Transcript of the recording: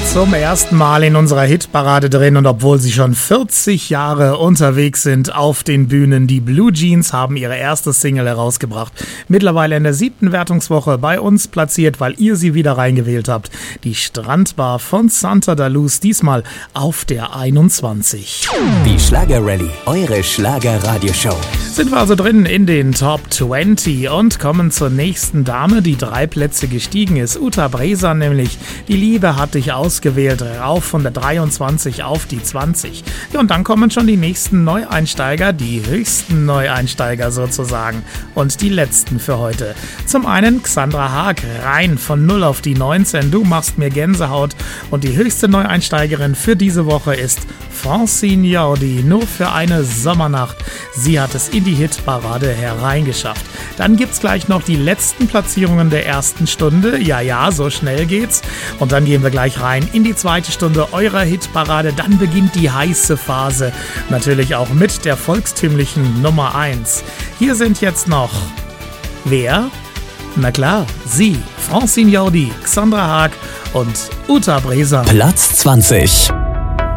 Zum ersten Mal in unserer Hitparade drin und obwohl sie schon 40 Jahre unterwegs sind auf den Bühnen, die Blue Jeans haben ihre erste Single herausgebracht. Mittlerweile in der 7. Wertungswoche bei uns platziert, weil ihr sie wieder reingewählt habt. Die Strandbar von Santa da Luz, diesmal auf der 21. Die Schlager-Rallye, eure Schlager-Radioshow. Sind wir also drin in den Top 20 und kommen zur nächsten Dame, die 3 Plätze gestiegen ist. Uta Bresa nämlich. Die Liebe hat dich ausgewählt, rauf von der 23 auf die 20. Ja, und dann kommen schon die nächsten Neueinsteiger, die höchsten Neueinsteiger sozusagen. Und die letzten für heute. Zum einen Xandra Haag, rein von 0 auf die 19. Du machst mir Gänsehaut. Und die höchste Neueinsteigerin für diese Woche ist Francine Jordi, nur für eine Sommernacht. Sie hat es in die Hitparade hereingeschafft. Dann gibt's gleich noch die letzten Platzierungen der ersten Stunde. Ja, so schnell geht's. Und dann gehen wir gleich rein in die zweite Stunde eurer Hitparade. Dann beginnt die heiße Phase. Natürlich auch mit der volkstümlichen Nummer 1. Hier sind jetzt noch... Wer? Na klar, sie, Francine Jordi, Xandra Haag und Uta Bresa. Platz 20.